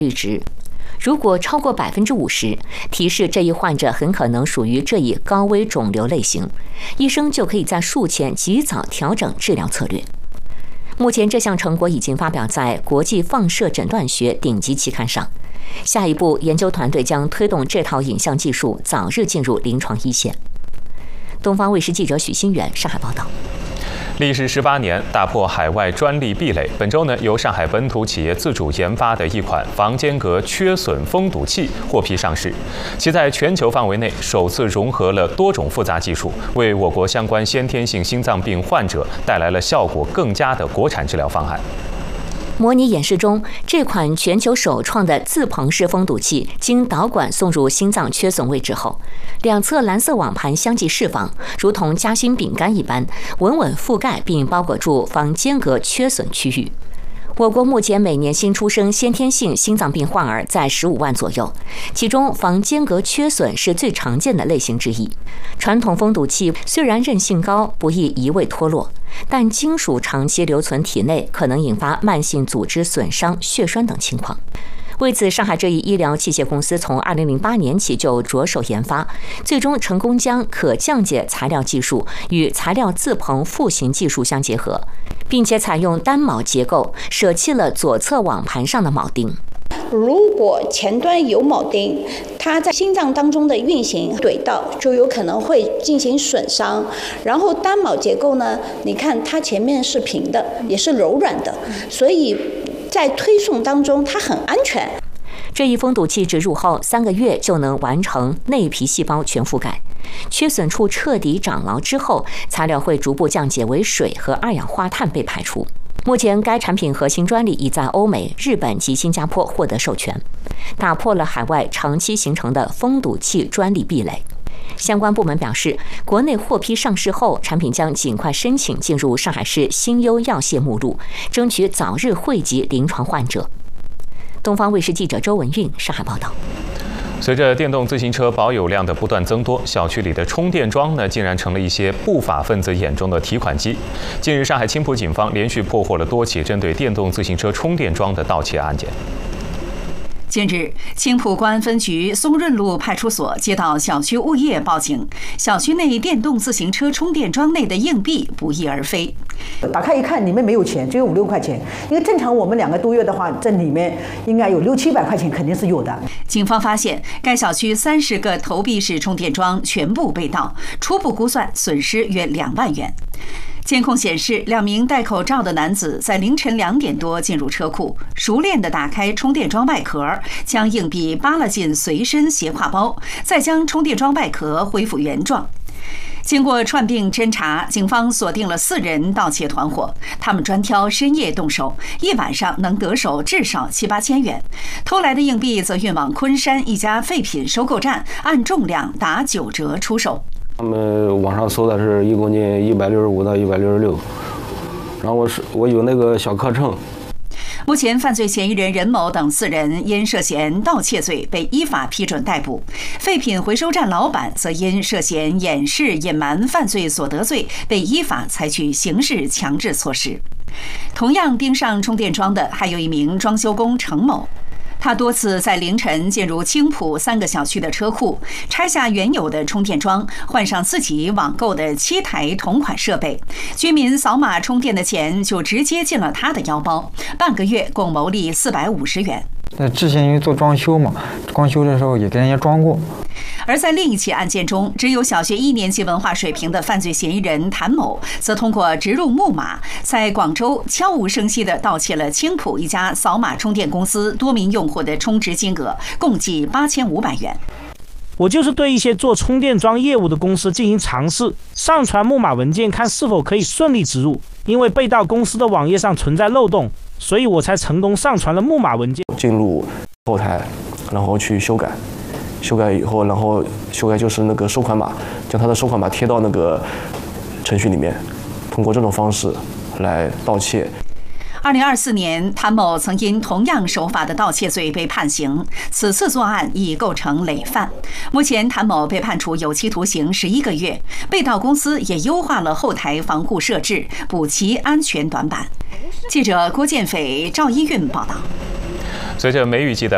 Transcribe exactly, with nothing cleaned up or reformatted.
阈值。如果超过百分之五十，提示这一患者很可能属于这一高危肿瘤类型，医生就可以在术前及早调整治疗策略。目前这项成果已经发表在国际放射诊断学顶级期刊上。下一步，研究团队将推动这套影像技术早日进入临床一线。东方卫视记者许新元上海报道。 历时十八年，打破海外专利壁垒。本周呢，由上海本土企业自主研发的一款防间隔缺损封堵器获批上市，其在全球范围内首次融合了多种复杂技术，为我国相关先天性心脏病患者带来了效果更佳的国产治疗方案。 模拟演示中，这款全球首创的自膨式封堵器经导管送入心脏缺损位置后，两侧蓝色网盘相继释放，如同夹心饼干一般，稳稳覆盖并包裹住防间隔缺损区域。我国目前每年新出生先天性心脏病患儿在十五万左右，其中防间隔缺损是最常见的类型之一。传统封堵器虽然韧性高，不易移位脱落，但金属长期留存体内可能引发慢性组织损伤、血栓等情况。为此，上海这一医疗器械公司从二零零八年起就着手研发，最终成功将可降解材料技术与材料自膨复形技术相结合，并且采用单铆结构，舍弃了左侧网盘上的铆钉。 如果前端有铆钉，它在心脏当中的运行怼到，就有可能会进行损伤。然后单铆结构呢，你看它前面是平的，也是柔软的，所以在推送当中它很安全。 这一封堵器植入后，三个月就能完成内皮细胞全覆盖。缺损处彻底长牢之后，材料会逐步降解为水和二氧化碳被排出。目前，该产品核心专利已在欧美、日本及新加坡获得授权，打破了海外长期形成的封堵器专利壁垒。相关部门表示，国内获批上市后，产品将尽快申请进入上海市新优药械目录，争取早日惠及临床患者。东方卫视记者周文运上海报道。 随着电动自行车保有量的不断增多，小区里的充电桩呢，竟然成了一些不法分子眼中的提款机。近日，上海青浦警方连续破获了多起针对电动自行车充电桩的盗窃案件。 近日，青浦公安分局松润路派出所接到小区物业报警，小区内电动自行车充电桩内的硬币不翼而飞。 打开一看，里面没有钱，只有五六块钱。因为正常我们两个多月的话，这里面应该有六七百块钱，肯定是有的。 警方发现，该小区三十个投币式充电桩全部被盗，初步估算损失约两万元。监控显示，两名戴口罩的男子在凌晨两点多进入车库，熟练地打开充电桩外壳，将硬币扒拉进随身斜挎包，再将充电桩外壳恢复原状。经过串并侦查，警方锁定了四人盗窃团伙，他们专挑深夜动手，一晚上能得手至少七八千元。偷来的硬币则运往昆山一家废品收购站，按重量打九折出售。 他们网上搜的是一公斤一百六十五到一百六十六，然后我是我有那个小克秤。 目前，犯罪嫌疑人任某等四人因涉嫌盗窃罪被依法批准逮捕，废品回收站老板则因涉嫌掩饰隐瞒犯罪所得罪被依法采取刑事强制措施。同样盯上充电桩的还有一名装修工程某。他多次在凌晨进入青浦三个小区的车库，拆下原有的充电桩，换上自己网购的七台同款设备。居民扫码充电的钱就直接进了他的腰包，半个月共牟利四百五十元。 那之前因为做装修嘛，装修的时候也给人家装过。 而在另一起案件中，只有小学一年级文化水平的犯罪嫌疑人谭某，则通过植入木马，在广州悄无声息地盗窃了青浦一家扫码充电公司多名用户的充值金额，共计八千五百元。 我就是对一些做充电桩业务的公司进行尝试，上传木马文件，看是否可以顺利植入。因为被盗公司的网页上存在漏洞，所以我才成功上传了木马文件。 进入后台，然后去修改。修改以后，然后修改就是那个收款码，将他的收款码贴到那个程序里面，通过这种方式来盗窃。 二零二四年，谭某曾因同样手法的盗窃罪被判刑，此次作案已构成累犯。目前，谭某被判处有期徒刑十一个月，被盗公司也优化了后台防护设置，补齐安全短板。记者郭建斐、赵一运报道。 随着梅雨季的